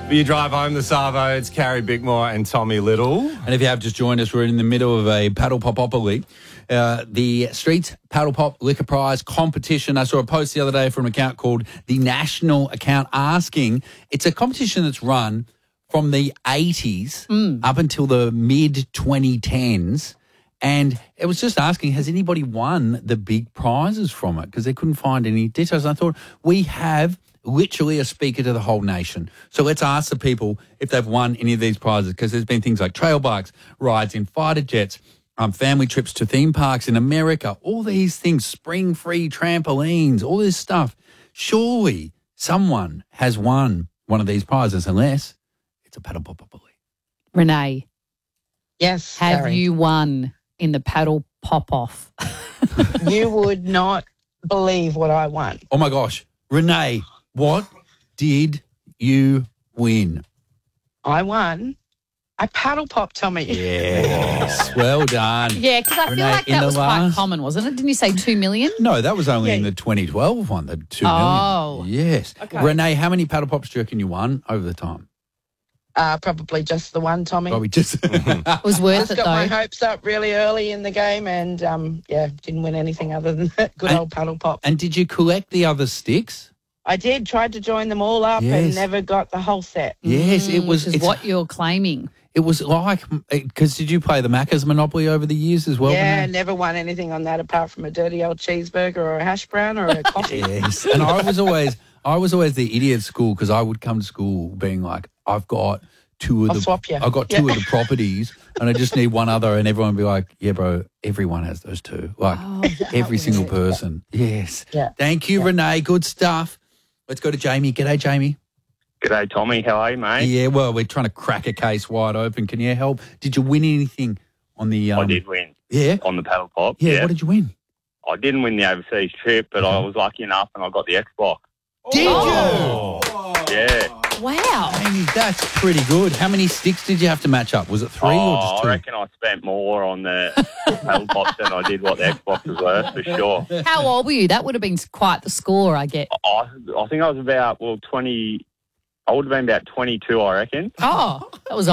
You drive home the Savo. It's Carrie Bickmore and Tommy Little. And if you have just joined us, we're in the middle of a Paddle Popopoly. The Streets Paddle Pop Liquor Prize competition. I saw a post the other day from an account called the National Account asking, it's a competition that's run from the 80s up until the mid-2010s. And it was just asking, has anybody won the big prizes from it? Because they couldn't find any details. And I thought, we have literally a speaker to the whole nation. So let's ask the people if they've won any of these prizes, because there's been things like trail bikes, rides in fighter jets, family trips to theme parks in America, all these things, spring-free trampolines, all this stuff. Surely someone has won one of these prizes, unless it's a Paddle Popopoly. Renee, Yes, have Carrie. you won in the Paddle Pop-Off? You would not believe what I won. Oh, my gosh. Renee, what did you win? I won a paddle pop, Tommy. Yes. Well done. Yeah, because I feel Renee, like in that the was quite last- common, wasn't it? Didn't you say 2 million? No, that was only in Yeah. the 2012 one, the 2 million. Oh. Yes. Okay. Renee, how many paddle pops do you reckon you won over the time? Probably just the one, Tommy. Probably just... It was worth Just it, got my though. hopes up really early in the game and, didn't win anything other than that good old paddle pop. And did you collect the other sticks? I did, tried to join them all up Yes. and never got the whole set. Yes, it was... Which is what you're claiming. It was like... Because did you play the Macca's Monopoly over the years as well? Yeah, Renee? never won anything on that apart from a dirty old cheeseburger or a hash brown or a coffee. Yes. And I was always the idiot at school, because I would come to school being like, I've got two of I'll swap you. I've got two of the properties and I just need one other, and everyone would be like, yeah, bro, everyone has those two. Like every single person. Yes. Yeah. Thank you, Renee. Good stuff. Let's go to Jamie. G'day, Jamie. G'day, Tommy. How are you, mate? Yeah, well, we're trying to crack a case wide open. Can you help? Did you win anything on the... I did win Yeah? on the paddle pop. Yeah, what did you win? I didn't win the overseas trip, but I was lucky enough and I got the Xbox. Did Oh. Yeah. Wow. Jamie, that's pretty good. How many sticks did you have to match up? Was it three or just I two? reckon I spent more on the paddle pops than I did what the Xbox was worth, for sure. How old were you? That would have been quite the score, I get. I think I was about, 20... I would have been about 22, I reckon. Oh, that was